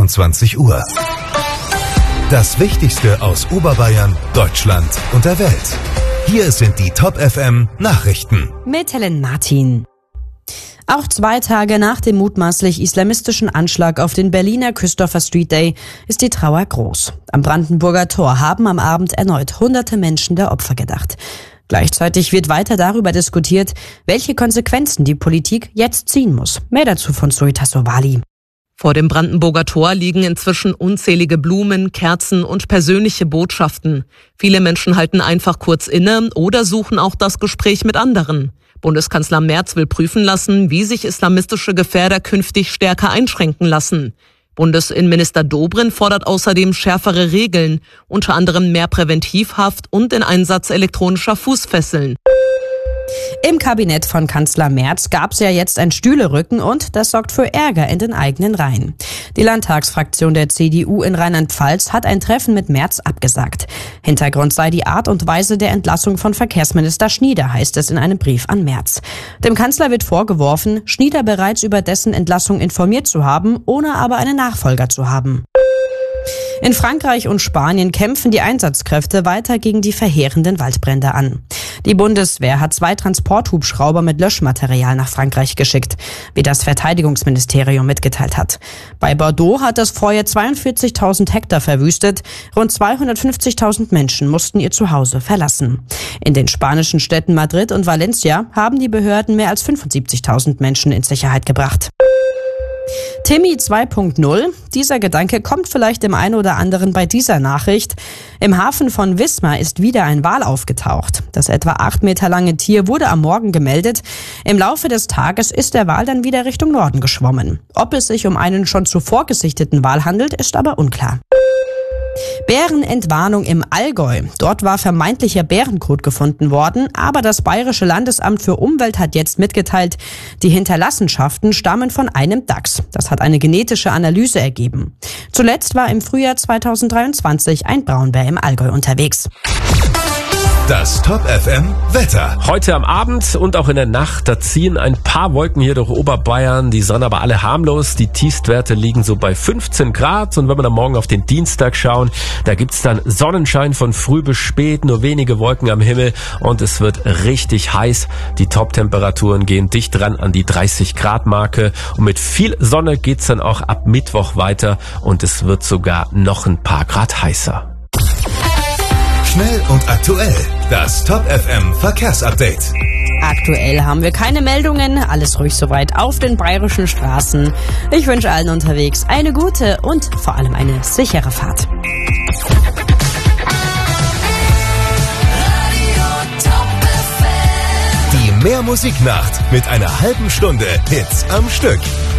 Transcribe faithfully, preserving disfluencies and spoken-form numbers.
zweiundzwanzig Uhr. Das Wichtigste aus Oberbayern, Deutschland und der Welt. Hier sind die Top F M Nachrichten. Mit Helen Martin. Auch zwei Tage nach dem mutmaßlich islamistischen Anschlag auf den Berliner Christopher Street Day ist die Trauer groß. Am Brandenburger Tor haben am Abend erneut hunderte Menschen der Opfer gedacht. Gleichzeitig wird weiter darüber diskutiert, welche Konsequenzen die Politik jetzt ziehen muss. Mehr dazu von Zoe Tassovali. Vor dem Brandenburger Tor liegen inzwischen unzählige Blumen, Kerzen und persönliche Botschaften. Viele Menschen halten einfach kurz inne oder suchen auch das Gespräch mit anderen. Bundeskanzler Merz will prüfen lassen, wie sich islamistische Gefährder künftig stärker einschränken lassen. Bundesinnenminister Dobrindt fordert außerdem schärfere Regeln, unter anderem mehr Präventivhaft und den Einsatz elektronischer Fußfesseln. Im Kabinett von Kanzler Merz gab es ja jetzt ein Stühlerücken und das sorgt für Ärger in den eigenen Reihen. Die Landtagsfraktion der C D U in Rheinland-Pfalz hat ein Treffen mit Merz abgesagt. Hintergrund sei die Art und Weise der Entlassung von Verkehrsminister Schnieder, heißt es in einem Brief an Merz. Dem Kanzler wird vorgeworfen, Schnieder bereits über dessen Entlassung informiert zu haben, ohne aber einen Nachfolger zu haben. In Frankreich und Spanien kämpfen die Einsatzkräfte weiter gegen die verheerenden Waldbrände an. Die Bundeswehr hat zwei Transporthubschrauber mit Löschmaterial nach Frankreich geschickt, wie das Verteidigungsministerium mitgeteilt hat. Bei Bordeaux hat das Feuer zweiundvierzigtausend Hektar verwüstet. Rund zweihundertfünfzigtausend Menschen mussten ihr Zuhause verlassen. In den spanischen Städten Madrid und Valencia haben die Behörden mehr als fünfundsiebzigtausend Menschen in Sicherheit gebracht. Timmy zwei Punkt null. Dieser Gedanke kommt vielleicht dem einen oder anderen bei dieser Nachricht. Im Hafen von Wismar ist wieder ein Wal aufgetaucht. Das etwa acht Meter lange Tier wurde am Morgen gemeldet. Im Laufe des Tages ist der Wal dann wieder Richtung Norden geschwommen. Ob es sich um einen schon zuvor gesichteten Wal handelt, ist aber unklar. Bärenentwarnung im Allgäu. Dort war vermeintlicher Bärenkot gefunden worden, aber das Bayerische Landesamt für Umwelt hat jetzt mitgeteilt, die Hinterlassenschaften stammen von einem Dachs. Das hat eine genetische Analyse ergeben. Zuletzt war im Frühjahr zweitausenddreiundzwanzig ein Braunbär im Allgäu unterwegs. Das Top F M Wetter. Heute am Abend und auch in der Nacht, da ziehen ein paar Wolken hier durch Oberbayern, die sind aber alle harmlos. Die Tiefstwerte liegen so bei fünfzehn Grad und wenn wir dann morgen auf den Dienstag schauen, da gibt's dann Sonnenschein von früh bis spät, nur wenige Wolken am Himmel und es wird richtig heiß. Die Top-Temperaturen gehen dicht dran an die dreißig Grad Marke und mit viel Sonne geht's dann auch ab Mittwoch weiter und es wird sogar noch ein paar Grad heißer. Schnell und aktuell. Das Top F M Verkehrsupdate. Aktuell haben wir keine Meldungen. Alles ruhig soweit auf den bayerischen Straßen. Ich wünsche allen unterwegs eine gute und vor allem eine sichere Fahrt. Die Mehr Musiknacht mit einer halben Stunde Hits am Stück.